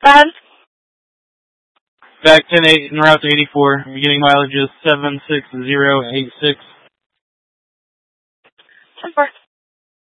10. Back 10-8 en route to 84. Beginning mileage is 76086. 10-4.